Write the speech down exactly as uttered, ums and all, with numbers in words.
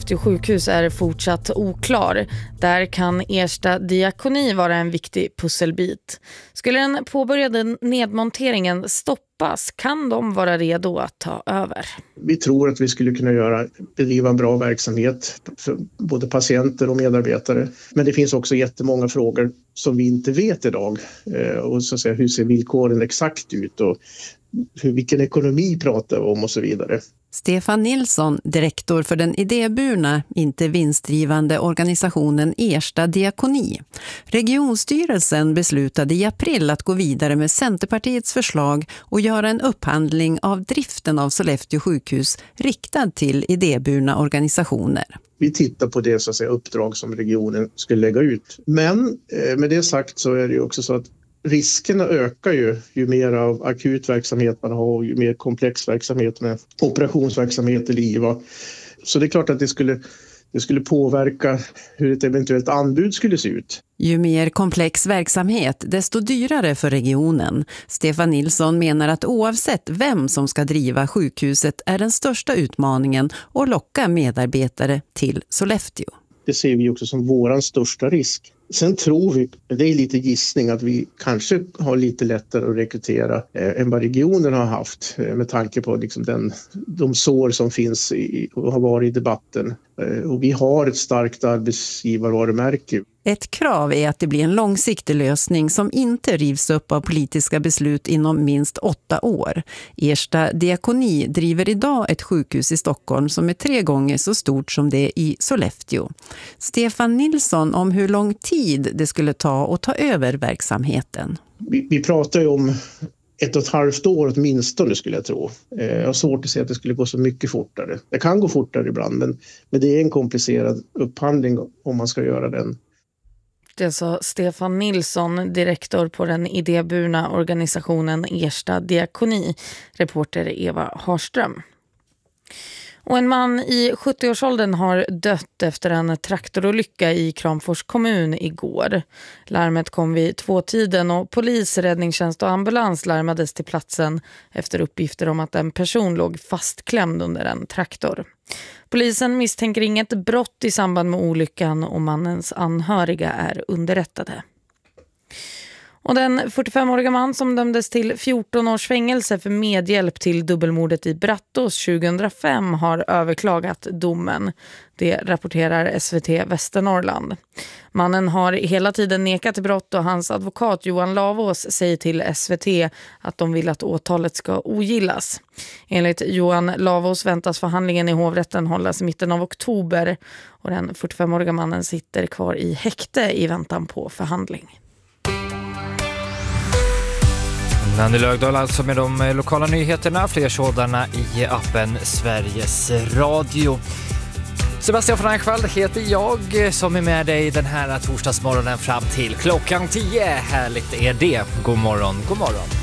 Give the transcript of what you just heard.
Sollefteå sjukhus är fortsatt oklar. Där kan Ersta diakoni vara en viktig pusselbit. Skulle den påbörjade nedmonteringen stoppas kan de vara redo att ta över. Vi tror att vi skulle kunna göra, bedriva en bra verksamhet för både patienter och medarbetare. Men det finns också jättemånga frågor som vi inte vet idag. Och så att säga, hur ser villkoren exakt ut och hur, vilken ekonomi pratar vi om och så vidare. Stefan Nilsson, direktor för den idéburna, inte vinstdrivande organisationen Ersta diakoni. Regionstyrelsen beslutade i april att gå vidare med Centerpartiets förslag och göra en upphandling av driften av Sollefteå sjukhus riktad till idéburna organisationer. Vi tittar på det så att säga, uppdrag som regionen skulle lägga ut. Men eh, med det sagt så är det ju också så att riskerna ökar ju, ju mer av akut verksamhet man har och ju mer komplex verksamhet med operationsverksamhet i I V A. Så det är klart att det skulle, det skulle påverka hur ett eventuellt anbud skulle se ut. Ju mer komplex verksamhet, desto dyrare för regionen. Stefan Nilsson menar att oavsett vem som ska driva sjukhuset är den största utmaningen att locka medarbetare till Sollefteå. Det ser vi också som våran största risk. Sen tror vi, det är lite gissning, att vi kanske har lite lättare att rekrytera eh, än vad regionen har haft eh, med tanke på liksom den, de sår som finns i, och har varit i debatten. Eh, och vi har ett starkt arbetsgivarvarumärke. Ett krav är att det blir en långsiktig lösning som inte rivs upp av politiska beslut inom minst åtta år. Ersta diakoni driver idag ett sjukhus i Stockholm som är tre gånger så stort som det i Sollefteå. Stefan Nilsson om hur lång tid det skulle ta att ta över verksamheten. Vi, vi pratar ju om ett och ett halvt år åtminstone skulle jag tro. Jag har svårt att säga att det skulle gå så mycket fortare. Det kan gå fortare ibland men, men det är en komplicerad upphandling om man ska göra den. Det sa Stefan Nilsson, direktor på den idéburna organisationen Ersta diakoni, reporter Eva Harström. Och en man i sjuttioårsåldern har dött efter en traktorolycka i Kramfors kommun igår. Larmet kom vid tvåtiden och polis, räddningstjänst och ambulans larmades till platsen efter uppgifter om att en person låg fastklämd under en traktor. Polisen misstänker inget brott i samband med olyckan och mannens anhöriga är underrättade. Och den fyrtiofemåriga man som dömdes till fjorton års fängelse för medhjälp till dubbelmordet i Brattås tjugohundrafem har överklagat domen. Det rapporterar S V T Västernorrland. Mannen har hela tiden nekat till brott och hans advokat Johan Lavås säger till S V T att de vill att åtalet ska ogillas. Enligt Johan Lavås väntas förhandlingen i hovrätten hållas i mitten av oktober och den fyrtiofemåriga mannen sitter kvar i häkte i väntan på förhandling. Nanny Lögdahl alltså med de lokala nyheterna, fler sådana i appen Sveriges Radio. Sebastian von Eichwald heter jag som är med dig den här torsdagsmorgonen fram till klockan tio. Härligt är det. God morgon, god morgon.